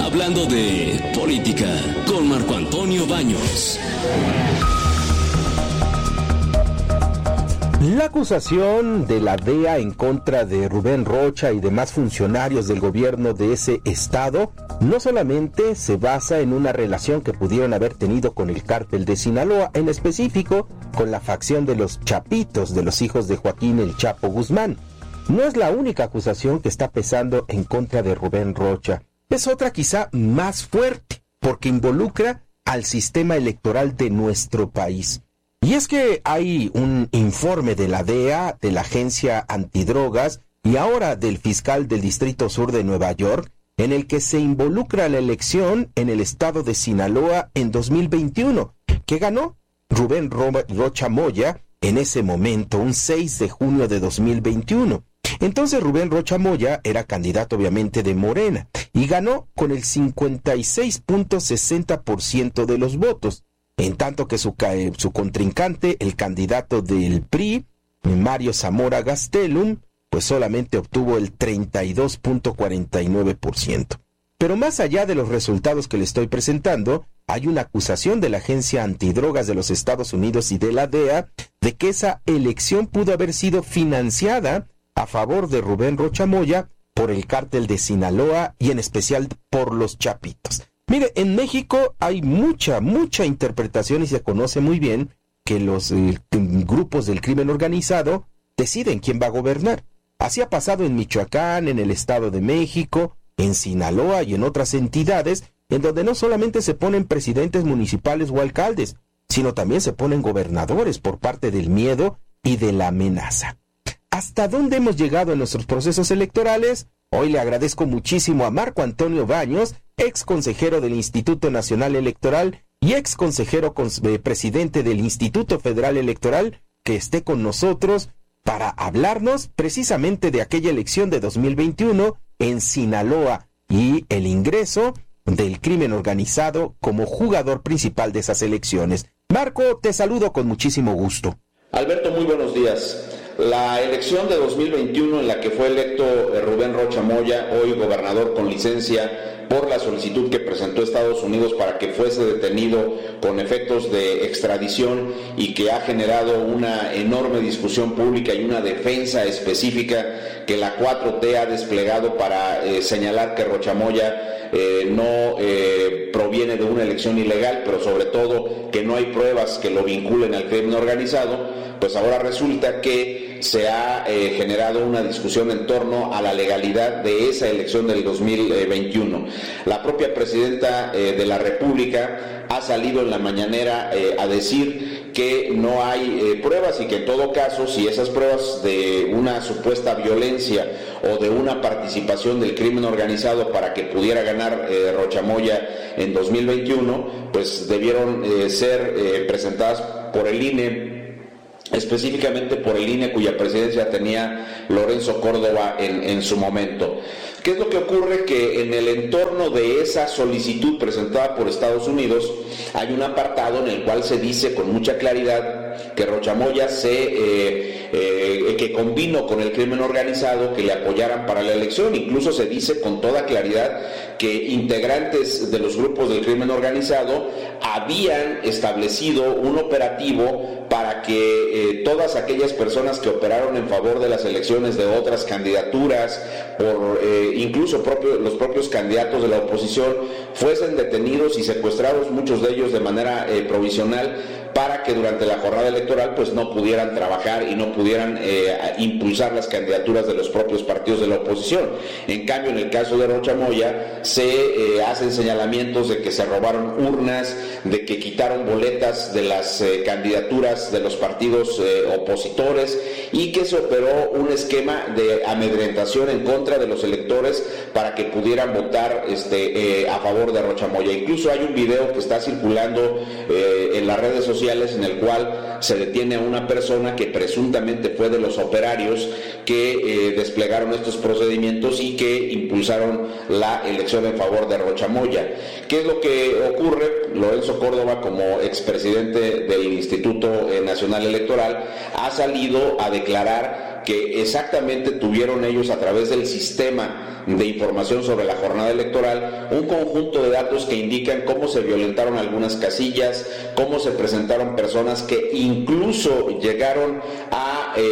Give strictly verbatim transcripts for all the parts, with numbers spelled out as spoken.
hablando de política con Marco Antonio Baños. La acusación de la D E A en contra de Rubén Rocha y demás funcionarios del gobierno de ese estado no solamente se basa en una relación que pudieron haber tenido con el cártel de Sinaloa, en específico con la facción de los Chapitos, de los hijos de Joaquín El Chapo Guzmán. No es la única acusación que está pesando en contra de Rubén Rocha. Es otra quizá más fuerte, porque involucra al sistema electoral de nuestro país. Y es que hay un informe de la D E A, de la Agencia Antidrogas y ahora del fiscal del Distrito Sur de Nueva York, en el que se involucra la elección en el estado de Sinaloa en dos mil veintiuno, que ganó Rubén Ro- Rocha Moya en ese momento, un seis de junio de dos mil veintiuno. Entonces Rubén Rocha Moya era candidato obviamente de Morena y ganó con el cincuenta y seis punto sesenta por ciento de los votos, en tanto que su, su contrincante, el candidato del P R I, Mario Zamora Gastelum, pues solamente obtuvo el treinta y dos punto cuarenta y nueve por ciento. Pero más allá de los resultados que le estoy presentando, hay una acusación de la Agencia Antidrogas de los Estados Unidos y de la D E A de que esa elección pudo haber sido financiada a favor de Rubén Rocha Moya por el cártel de Sinaloa y en especial por los Chapitos. Mire, en México hay mucha, mucha interpretación y se conoce muy bien que los eh, grupos del crimen organizado deciden quién va a gobernar. Así ha pasado en Michoacán, en el Estado de México, en Sinaloa y en otras entidades, en donde no solamente se ponen presidentes municipales o alcaldes, sino también se ponen gobernadores por parte del miedo y de la amenaza. ¿Hasta dónde hemos llegado en nuestros procesos electorales? Hoy le agradezco muchísimo a Marco Antonio Baños, ex consejero del Instituto Nacional Electoral y ex consejero eh, presidente del Instituto Federal Electoral, que esté con nosotros para hablarnos precisamente de aquella elección de dos mil veintiuno en Sinaloa y el ingreso del crimen organizado como jugador principal de esas elecciones. Marco, te saludo con muchísimo gusto. Alberto, muy buenos días. La elección de dos mil veintiuno en la que fue electo Rubén Rocha Moya, hoy gobernador con licencia, por la solicitud que presentó Estados Unidos para que fuese detenido con efectos de extradición y que ha generado una enorme discusión pública y una defensa específica que la cuatro T ha desplegado para eh, señalar que Rocha Moya eh, no eh, proviene de una elección ilegal, pero sobre todo que no hay pruebas que lo vinculen al crimen organizado. Pues ahora resulta que se ha eh, generado una discusión en torno a la legalidad de esa elección del dos mil veintiuno. La propia presidenta eh, de la República ha salido en la mañanera eh, a decir que no hay eh, pruebas y que en todo caso, si esas pruebas de una supuesta violencia o de una participación del crimen organizado para que pudiera ganar eh, Rocha Moya en dos mil veintiuno, pues debieron eh, ser eh, presentadas por el I N E, específicamente por el I N E cuya presidencia tenía Lorenzo Córdoba en, en su momento. ¿Qué es lo que ocurre? Que en el entorno de esa solicitud presentada por Estados Unidos hay un apartado en el cual se dice con mucha claridad que Rocha Moya se, eh, eh, que convino con el crimen organizado, que le apoyaran para la elección. Incluso se dice con toda claridad que integrantes de los grupos del crimen organizado habían establecido un operativo para que eh, todas aquellas personas que operaron en favor de las elecciones de otras candidaturas, por eh, incluso propio, los propios candidatos de la oposición, fuesen detenidos y secuestrados, muchos de ellos de manera eh, provisional, para que durante la jornada electoral pues no pudieran trabajar y no pudieran eh, impulsar las candidaturas de los propios partidos de la oposición. En cambio, en el caso de Rocha Moya se eh, hacen señalamientos de que se robaron urnas, de que quitaron boletas de las eh, candidaturas de los partidos eh, opositores y que se operó un esquema de amedrentación en contra de los electores para que pudieran votar este, eh, a favor de Rocha Moya. Incluso hay un video que está circulando eh, en las redes sociales en el cual se detiene a una persona que presuntamente fue de los operarios que eh, desplegaron estos procedimientos y que impulsaron la elección en favor de Rocha Moya. ¿Qué es lo que ocurre? Lorenzo Córdoba, como expresidente del Instituto Nacional Electoral, ha salido a declarar que exactamente tuvieron ellos a través del sistema de información sobre la jornada electoral un conjunto de datos que indican cómo se violentaron algunas casillas, cómo se presentaron personas que incluso llegaron a eh,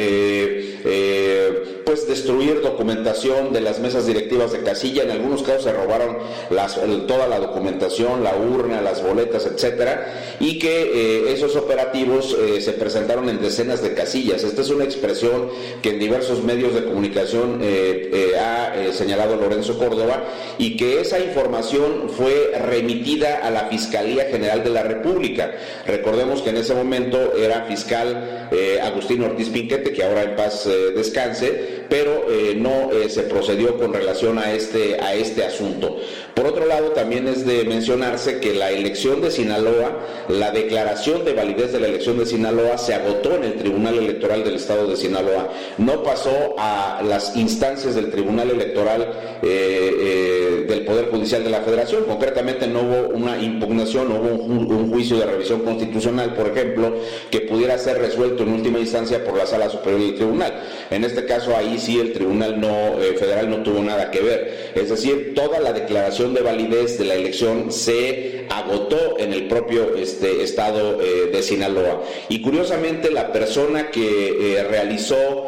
eh, eh, pues destruir documentación de las mesas directivas de casilla. En algunos casos se robaron las, toda la documentación, la urna, las boletas, etcétera, y que eh, esos operativos eh, se presentaron en decenas de casillas. Esta es una expresión que en diversos medios de comunicación eh, eh, ha eh, señalado Lorenzo Córdoba, y que esa información fue remitida a la Fiscalía General de la República. Recordemos que en ese momento era fiscal eh, Agustín Ortiz Pinquete, que ahora en paz eh, descanse, pero eh, no eh, se procedió con relación a este, a este asunto. Por otro lado, también es de mencionarse que la elección de Sinaloa, la declaración de validez de la elección de Sinaloa se agotó en el Tribunal Electoral del Estado de Sinaloa. No pasó a las instancias del Tribunal Electoral eh, eh, del Poder Judicial de la Federación. Concretamente no hubo una impugnación, no hubo un, un juicio de revisión constitucional, por ejemplo, que pudiera ser resuelto en última instancia por la Sala Superior del Tribunal. En este caso, ahí sí el Tribunal no, eh, Federal no tuvo nada que ver. Es decir, toda la declaración de validez de la elección se agotó en el propio este, estado eh, de Sinaloa. Y curiosamente, la persona que eh, realizó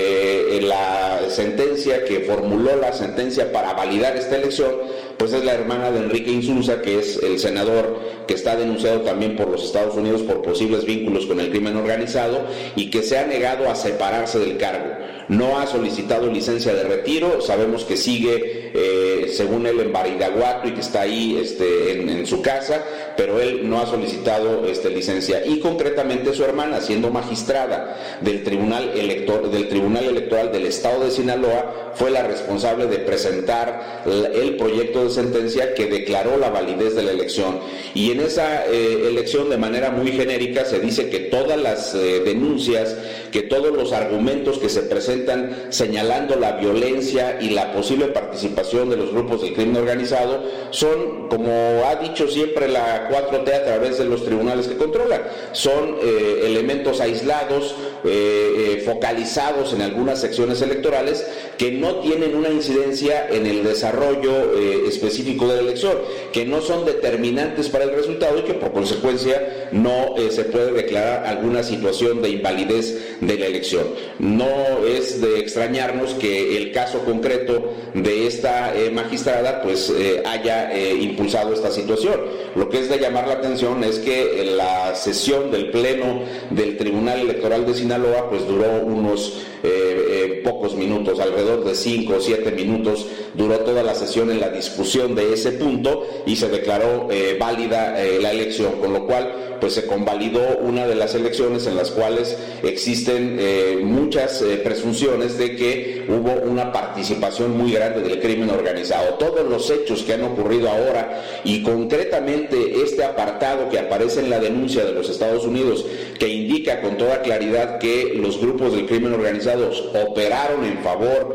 eh, la sentencia, que formuló la sentencia para validar esta elección, pues es la hermana de Enrique Insulza, que es el senador que está denunciado también por los Estados Unidos por posibles vínculos con el crimen organizado, y que se ha negado a separarse del cargo. No ha solicitado licencia de retiro. Sabemos que sigue, eh, según él, en Bariraguato, y que está ahí este, en, en su casa, pero él no ha solicitado este, licencia. Y concretamente su hermana, siendo magistrada del Tribunal Elector, del Tribunal Electoral del Estado de Sinaloa, fue la responsable de presentar el proyecto de sentencia que declaró la validez de la elección. Y en esa eh, elección, de manera muy genérica, se dice que todas las eh, denuncias, que todos los argumentos que se presentan señalando la violencia y la posible participación de los grupos del crimen organizado son, como ha dicho siempre la cuatro T a través de los tribunales que controlan, son eh, elementos aislados, eh, eh, focalizados en algunas secciones electorales, que no tienen una incidencia en el desarrollo eh, específico de la elección, que no son determinantes para el resultado, y que por consecuencia no eh, se puede declarar alguna situación de invalidez de la elección. No es de extrañarnos que el caso concreto de esta eh, magistrada pues eh, haya eh, impulsado esta situación. Lo que es de llamar la atención es que en la sesión del Pleno del Tribunal Electoral de Sinaloa pues duró unos eh, eh, pocos minutos, alrededor de cinco o siete minutos duró toda la sesión en la discusión de ese punto, y se declaró eh, válida eh, la elección, con lo cual pues se convalidó una de las elecciones en las cuales existen eh, muchas eh, presunciones de que hubo una participación muy grande del crimen organizado. Todos los hechos que han ocurrido ahora, y concretamente este apartado que aparece en la denuncia de los Estados Unidos, que indica con toda claridad que los grupos del crimen organizado operaron en favor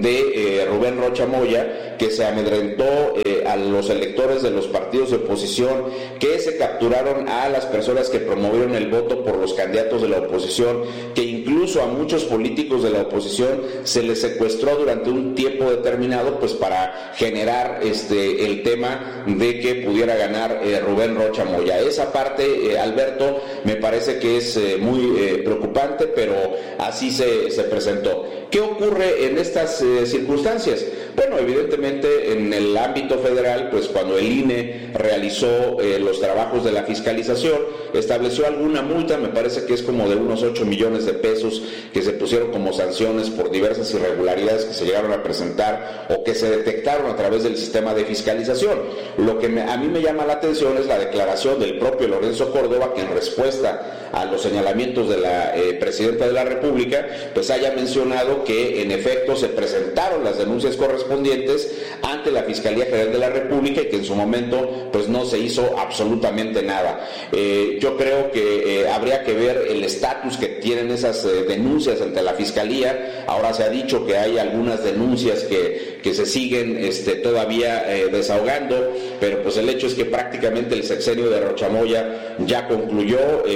de eh, Rubén Rocha Moya, que se amedrentó eh, a los electores de los partidos de oposición, que se capturaron a las personas que promovieron el voto por los candidatos de la oposición, que incluso a muchos políticos de la oposición se les secuestró durante un tiempo determinado pues para generar este el tema de que pudiera ganar eh, Rubén Rocha Moya. Esa parte, eh, Alberto, me parece que es eh, muy eh, preocupante, pero así se, se presentó. ¿Qué ocurre en estas eh, circunstancias? Bueno, evidentemente en el ámbito federal, pues cuando el I N E realizó eh, los trabajos de la fiscalización, estableció alguna multa, me parece que es como de unos ocho millones de pesos, que se pusieron como sanciones por diversas irregularidades que se llegaron a presentar o que se detectaron a través del sistema de fiscalización. Lo que me, a mí me llama la atención es la declaración del propio Lorenzo Córdoba, que en respuesta a los señalamientos de la eh, Presidenta de la República, pues haya mencionado que en efecto se presentaron las denuncias correspondientes ante la Fiscalía General de la República, y que en su momento pues no se hizo absolutamente nada. Eh, yo creo que eh, habría que ver el estatus que tienen esas eh, denuncias ante la Fiscalía. Ahora se ha dicho que hay algunas denuncias que, que se siguen este, todavía eh, desahogando, pero pues el hecho es que prácticamente el sexenio de Rocha Moya ya concluyó, eh, ya se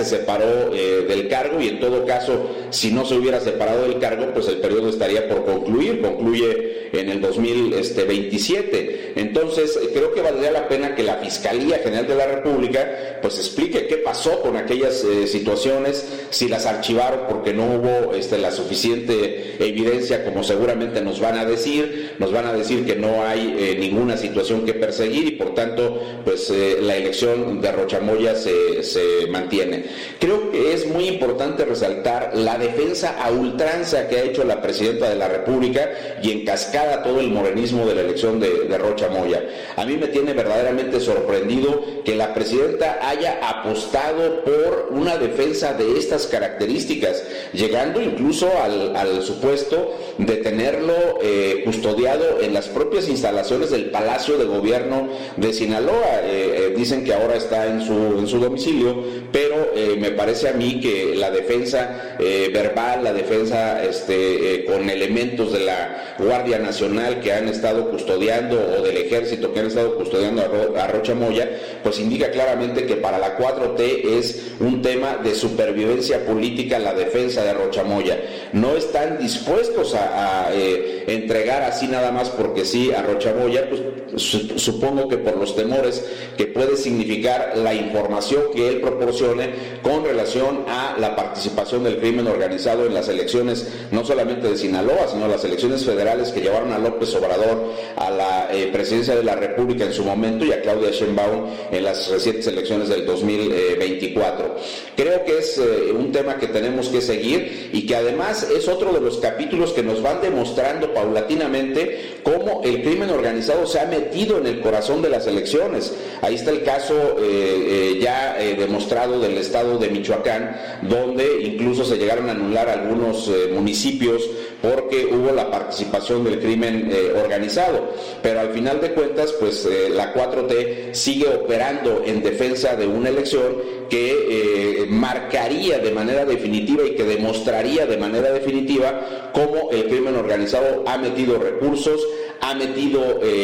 separó eh, del cargo, y en todo caso, si no se hubiera separado del cargo, pues el periodo estaría por concluir, concluye en el dos mil veintisiete. Entonces, creo que valdría la pena que la Fiscalía General de la República pues explique qué pasó con aquellas eh, situaciones, si las archivaron porque no hubo este, la suficiente evidencia, como seguramente nos van a decir, nos van a decir que no hay eh, ninguna situación que perseguir, y por tanto, pues eh, la elección de Rocha Moya se, se mantiene. Creo que es muy importante resaltar la defensa a ultranza que ha hecho la Presidenta de la República y en cascada todo el morenismo de la elección de, de Rocha Moya. A mí me tiene verdaderamente sorprendido que la Presidenta haya apostado por una defensa de estas características, llegando incluso al, al supuesto de tenerlo eh, custodiado en las propias instalaciones del Palacio de Gobierno de Sinaloa. Eh, eh, dicen que ahora está en su, en su domicilio, pero eh, me parece a mí que la defensa eh, verbal, la defensa este, eh, con elementos de la Guardia Nacional que han estado custodiando, o del Ejército que han estado custodiando a, Ro, a Rocha Moya, pues indica claramente que para la cuatro T es un tema de supervivencia política la defensa de Rocha Moya. No están dispuestos a, a eh, entregar así nada más porque sí a Rocha Moya, pues su, supongo que por los temores que puede significar la información que él proporcione con relación a la participación del crimen organizado en las elecciones, no solamente de Sinaloa, sino las elecciones federales que llevaron a López Obrador a la eh, presidencia de la República en su momento, y a Claudia Sheinbaum en las recientes elecciones del dos mil veinticuatro. Creo que es eh, un tema que tenemos que seguir, y que además es otro de los capítulos que nos van demostrando paulatinamente cómo el crimen organizado se ha metido en el corazón de las elecciones. Ahí está el caso eh, eh, ya eh, demostrado del estado de Michoacán, donde incluso se llegaron a anular algunos eh, municipios porque hubo la participación del crimen eh, organizado, pero al final de cuentas pues eh, la cuatro T sigue operando en defensa de una elección que eh, marcaría de manera definitiva y que demostraría de manera definitiva cómo el crimen organizado ha metido recursos, ha metido eh,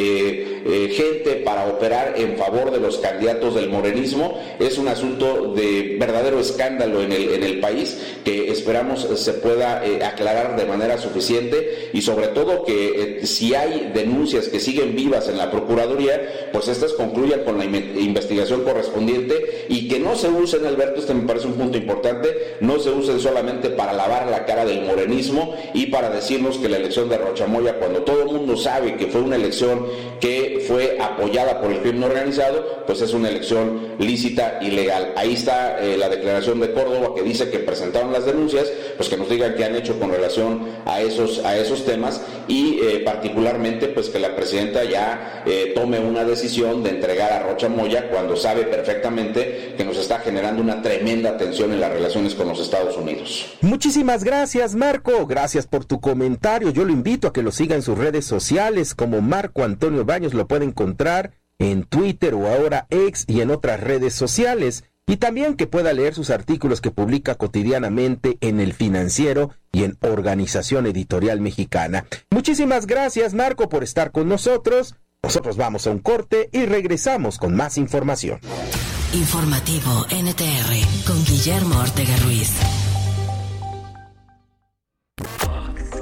eh, eh, gente para operar en favor de los candidatos del morenismo. Es un asunto de verdadero escándalo en el, en el país, que esperamos se pueda eh, aclarar de manera suficiente, y sobre todo que eh, si hay denuncias que siguen vivas en la Procuraduría, pues estas concluyan con la investigación correspondiente, y que no se usen, Alberto, este me parece un punto importante, no se usen solamente para lavar la cara del morenismo y para decirnos que la elección de Rocha Moya, cuando todo el mundo sabe que fue una elección que fue apoyada por el crimen organizado, pues es una elección lícita y legal. Ahí está eh, la declaración de Córdoba, que dice que presentaron las denuncias, pues que nos digan qué han hecho con relación a esos, a esos temas, y eh, particularmente pues que la presidenta ya eh, tome una decisión de entregar a Rocha Moya, cuando sabe perfectamente que nos está generando una tremenda tensión en las relaciones con los Estados Unidos. Muchísimas gracias, Marco, gracias por tu comentario. Yo lo invito a que lo siga en sus redes sociales como Marco Antonio Baños, lo puede encontrar en Twitter o ahora X y en otras redes sociales, y también que pueda leer sus artículos que publica cotidianamente en El Financiero y en Organización Editorial Mexicana. Muchísimas gracias, Marco, por estar con nosotros. Nosotros vamos a un corte y regresamos con más información. Informativo N T R con Guillermo Ortega Ruiz.